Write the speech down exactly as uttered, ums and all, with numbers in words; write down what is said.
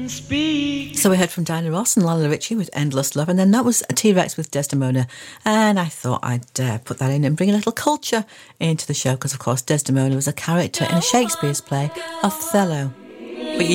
speak. So we heard from Diana Ross and Lionel Richie with Endless Love, and then that was a T-Rex with Desdemona, and I thought I'd uh, put that in and bring a little culture into the show, because of course Desdemona was a character in a Shakespeare's play, Othello.